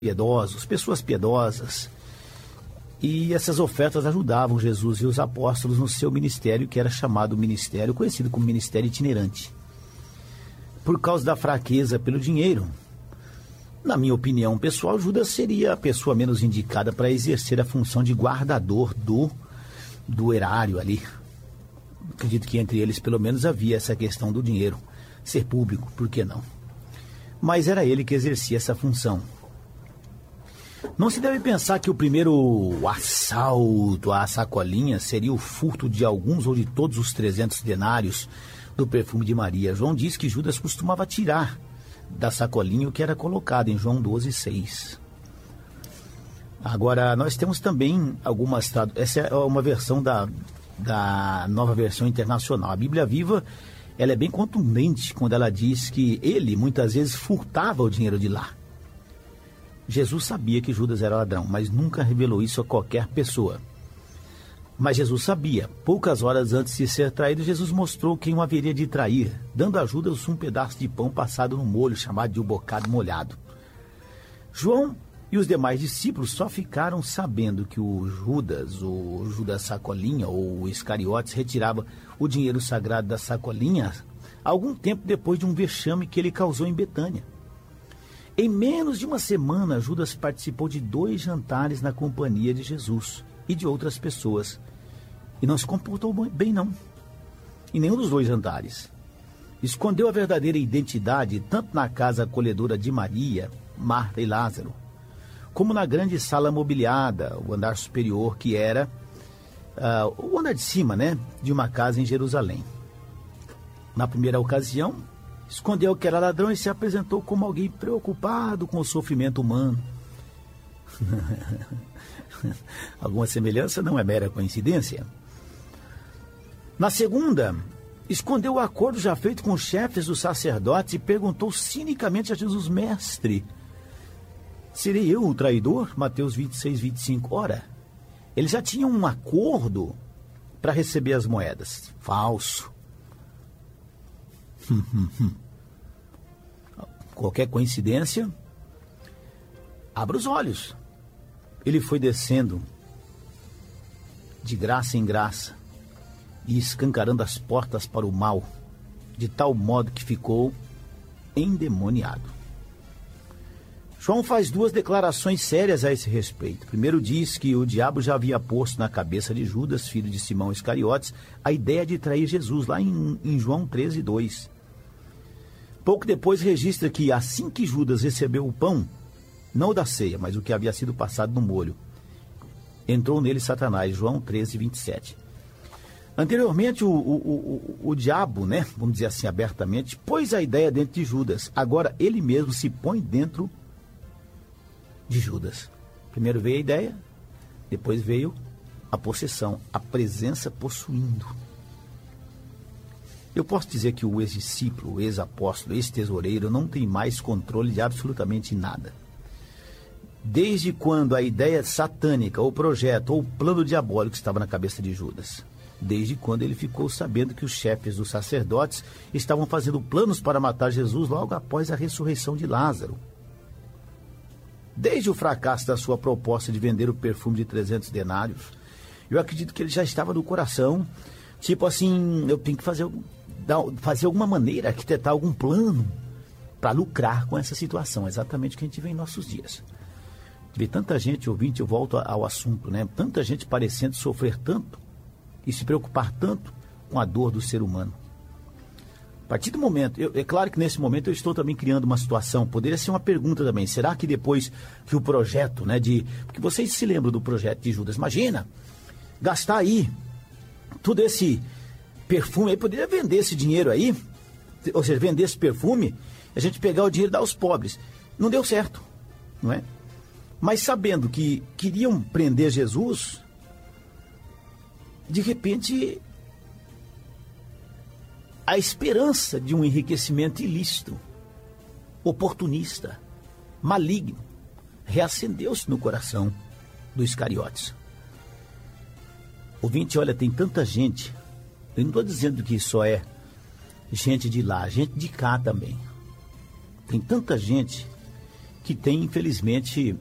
piedosos, pessoas piedosas. E essas ofertas ajudavam Jesus e os apóstolos no seu ministério, que era chamado ministério, conhecido como ministério itinerante. Por causa da fraqueza pelo dinheiro, na minha opinião pessoal, Judas seria a pessoa menos indicada para exercer a função de guardador do erário ali. Acredito que entre eles, pelo menos, havia essa questão do dinheiro ser público, por que não? Mas era ele que exercia essa função. Não se deve pensar que o primeiro assalto à sacolinha seria o furto de alguns ou de todos os 300 denários do perfume de Maria. João diz que Judas costumava tirar da sacolinha o que era colocado em João 12:6. Agora, nós temos também algumas... Essa é uma versão da Nova Versão Internacional. A Bíblia Viva, ela é bem contundente quando ela diz que ele, muitas vezes, furtava o dinheiro de lá. Jesus sabia que Judas era ladrão, mas nunca revelou isso a qualquer pessoa. Mas Jesus sabia. Poucas horas antes de ser traído, Jesus mostrou quem o haveria de trair, dando a Judas um pedaço de pão passado no molho, chamado de um bocado molhado. João e os demais discípulos só ficaram sabendo que o Judas Sacolinha, ou o Iscariotes, retirava o dinheiro sagrado da sacolinha algum tempo depois de um vexame que ele causou em Betânia. Em menos de uma semana, Judas participou de 2 jantares na companhia de Jesus e de outras pessoas. E não se comportou bem, não. Em nenhum dos 2 jantares. Escondeu a verdadeira identidade tanto na casa acolhedora de Maria, Marta e Lázaro, como na grande sala mobiliada, o andar superior, que era o andar de cima, né, de uma casa em Jerusalém. Na primeira ocasião, escondeu que era ladrão e se apresentou como alguém preocupado com o sofrimento humano. Alguma semelhança não é mera coincidência. Na segunda, escondeu o acordo já feito com os chefes dos sacerdotes e perguntou cinicamente a Jesus: Mestre, serei eu o traidor? Mateus 26:25. Ora, eles já tinham um acordo para receber as moedas. Falso. Qualquer coincidência, abra os olhos. Ele foi descendo de graça em graça e escancarando as portas para o mal, de tal modo que ficou endemoniado. João faz 2 declarações sérias a esse respeito. Primeiro diz que o diabo já havia posto na cabeça de Judas, filho de Simão Iscariotes, a ideia de trair Jesus, lá em João 13:2. Pouco depois registra que assim que Judas recebeu o pão, não o da ceia, mas o que havia sido passado no molho, entrou nele Satanás, João 13:27. Anteriormente, o diabo, né, vamos dizer assim abertamente, pôs a ideia dentro de Judas. Agora ele mesmo se põe dentro de Judas. Primeiro veio a ideia, depois veio a possessão, a presença possuindo. Eu posso dizer que o ex-discípulo, o ex-apóstolo, ex-tesoureiro não tem mais controle de absolutamente nada. Desde quando a ideia satânica, o projeto ou o plano diabólico estava na cabeça de Judas? Desde quando ele ficou sabendo que os chefes dos sacerdotes estavam fazendo planos para matar Jesus logo após a ressurreição de Lázaro. Desde o fracasso da sua proposta de vender o perfume de 300 denários, eu acredito que ele já estava no coração, tipo assim, eu tenho que fazer alguma maneira, arquitetar algum plano para lucrar com essa situação, exatamente o que a gente vê em nossos dias. Vê tanta gente, ouvinte, eu volto ao assunto, né? Tanta gente parecendo sofrer tanto e se preocupar tanto com a dor do ser humano. A partir do momento, é claro que nesse momento eu estou também criando uma situação, poderia ser uma pergunta também, será que depois que o projeto, né, porque vocês se lembram do projeto de Judas, imagina, gastar aí todo esse perfume aí, poderia vender esse dinheiro aí, ou seja, vender esse perfume, a gente pegar o dinheiro e dar aos pobres. Não deu certo, não é? Mas sabendo que queriam prender Jesus, de repente, a esperança de um enriquecimento ilícito, oportunista, maligno, reacendeu-se no coração do Iscariotes. Ouvinte, olha, tem tanta gente, eu não estou dizendo que só é gente de lá, gente de cá também. Tem tanta gente que tem, infelizmente,